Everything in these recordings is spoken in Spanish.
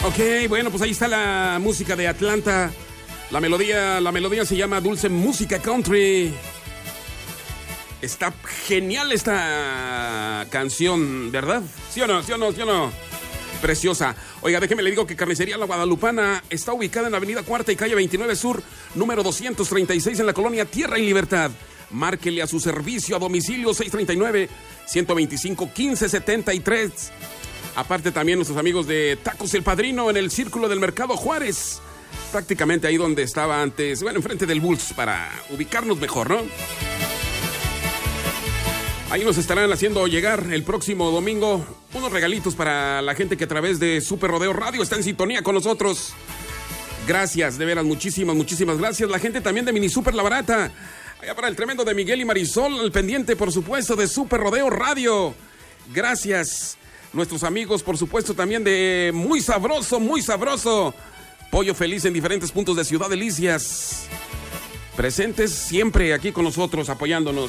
Ok, bueno, pues ahí está la música de Atlanta. La melodía se llama Dulce Música Country. Está genial esta canción, ¿verdad? ¿Sí o no? ¿Sí o no? ¿Sí o no? Preciosa. Oiga, déjeme le digo que Carnicería La Guadalupana está ubicada en la avenida Cuarta y calle 29 Sur, número 236 en la colonia Tierra y Libertad. Márquele a su servicio a domicilio 639-125-1573. Aparte también nuestros amigos de Tacos El Padrino en el Círculo del Mercado Juárez. Prácticamente ahí donde estaba antes, bueno, enfrente del Bulls para ubicarnos mejor, ¿no? Ahí nos estarán haciendo llegar el próximo domingo unos regalitos para la gente que a través de Super Rodeo Radio está en sintonía con nosotros. Gracias, de veras, muchísimas gracias. La gente también de Mini Super La Barata. Allá para el tremendo de Miguel y Marisol, al pendiente, por supuesto, de Super Rodeo Radio. Gracias. Nuestros amigos, por supuesto, también de Muy Sabroso. Pollo Feliz en diferentes puntos de Ciudad Delicias. Presentes siempre aquí con nosotros, apoyándonos.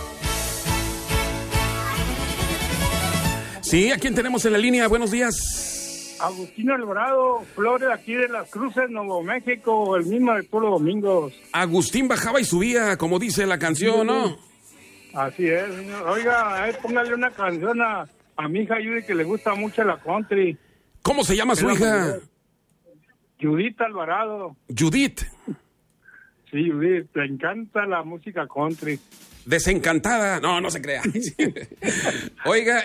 Sí, ¿a quién tenemos en la línea? Buenos días. Agustín Alvarado, Flores, aquí de Las Cruces, Nuevo México, el mismo de Puro Domingos. Agustín bajaba y subía, como dice la canción, ¿no? Así es, señor. Oiga, póngale una canción a mi hija Judy, que le gusta mucho la country. ¿Cómo se llama su hija? Judith Alvarado. Judith. Sí, Judith, le encanta la música country. Desencantada. No se crea. Oiga,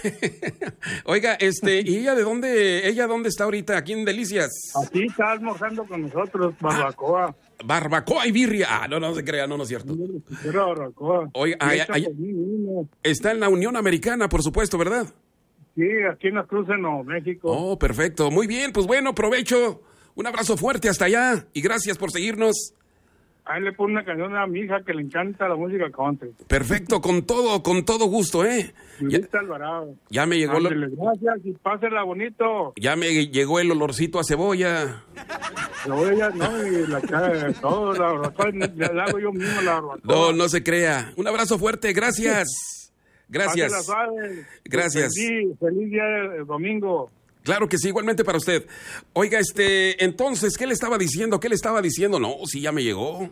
¿y ella dónde está ahorita? Aquí en Delicias. Aquí está almorzando con nosotros, barbacoa. Barbacoa y birria. No se crea, no es cierto. Barbacoa. Oiga, está en la Unión Americana, por supuesto, ¿verdad? Sí, aquí en Las Cruces, Nuevo México. Oh, perfecto. Muy bien, pues bueno, provecho. Un abrazo fuerte hasta allá y gracias por seguirnos. Ahí le pone una canción a mi hija que le encanta la música country. Perfecto, con todo gusto, ¿eh? Alvarado. Ya me llegó gracias y pásela bonito. Ya me llegó el olorcito a cebolla. Cebolla, no, y la cara, todo, la barbacoa, la hago yo mismo la barbacoa. No se crea. Un abrazo fuerte, gracias. Gracias. Gracias. Feliz día de domingo. Claro que sí, igualmente para usted. Oiga, entonces, ¿qué le estaba diciendo? No, sí, ya me llegó.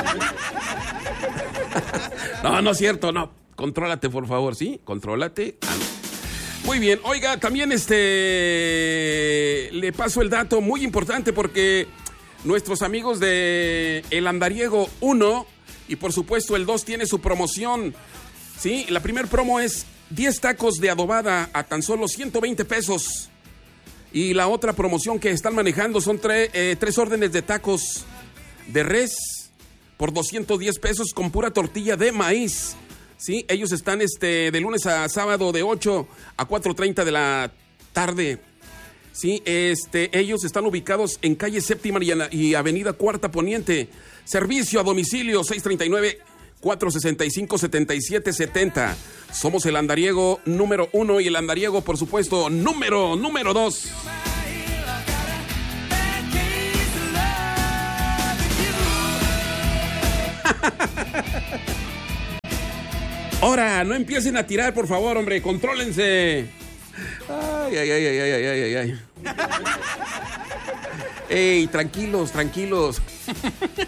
No es cierto, no. Contrólate, por favor, ¿sí? Contrólate. Muy bien, oiga, también le paso el dato muy importante porque nuestros amigos de El Andariego 1 y por supuesto el 2 tiene su promoción, ¿sí? La primer promo es 10 tacos de adobada a tan solo 120 pesos. Y la otra promoción que están manejando son 3 órdenes de tacos de res por 210 pesos con pura tortilla de maíz. Sí, ellos están de lunes a sábado de 8 a 4:30 de la tarde. Sí, ellos están ubicados en calle Séptima y avenida Cuarta Poniente. Servicio a domicilio 639-465-7770. Somos el Andariego número 1 y el Andariego, por supuesto, número 2. Ahora, no empiecen a tirar, por favor, hombre, contrólense. Ay. Ey, tranquilos.